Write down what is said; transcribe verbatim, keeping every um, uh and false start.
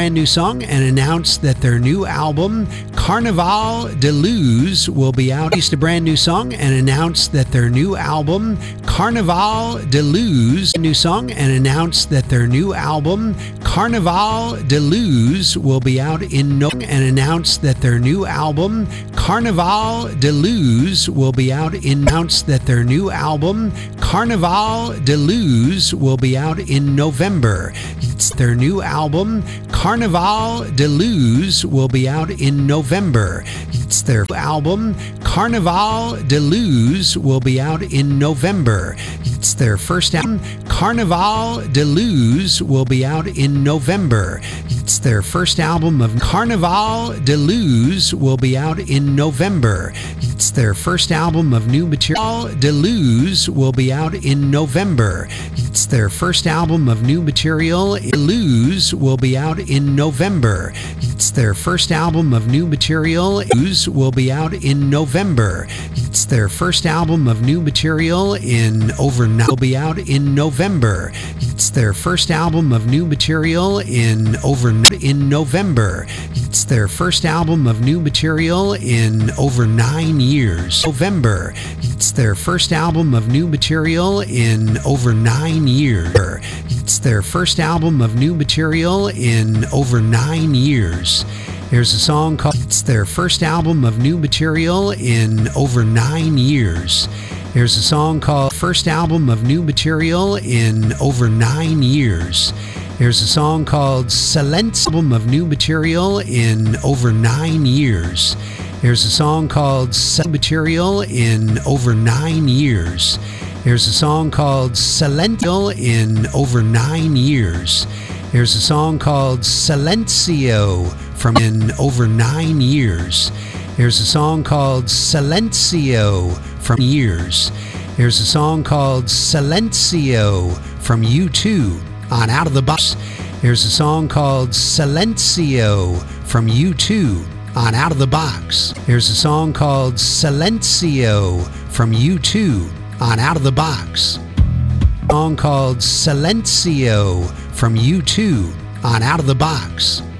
brand new song and announced that their new album, Carnaval de Luz, will be out. Released a brand new song and announced that their new album, Carnaval de Luz, new song and announced that their new album, Carnaval de Luz, will be out in no and announced that their new album, Carnaval de Luz, will be out in announced that their new album, Carnaval de Luz, will be out in November. It's their new album, Carnaval de Luz, will be out in November. It's their album, Carnaval de Luz, will be out in November. It's their first album, Carnaval de Luz, will be out in November. It's their first album of Carnaval de Luz will be out in November. It's their first album of new material. De Luz will be out in November. It's their first album of new material. Luz will be out in November. It's their first album of new material. Luz will be out in November. It's their first album of new material in overnight will be out in November. It's their first album of new material in overnight in November. It's their first album of new material in over nine years. November. It's their first album of new material in over nine years. It's their first album of new material in over nine years. Here's a song called It's their first album of new material in over nine years. Here's a song called First Album of New Material in Over Nine Years. Here's a song called Silence Album of New Material in Over Nine Years. Here's a song called Material in Over Nine Years. Here's a song called Silencio in Over Nine Years. Here's a song called Silencio from in Over Nine Years. Here's a song called Silencio from Years. Here's a song called Silencio from U two on Out of the Box. Here's a song called Silencio from U two on Out of the Box. Here's a song called Silencio from U two on Out of the Box. A song called Silencio from U two on Out of the Box.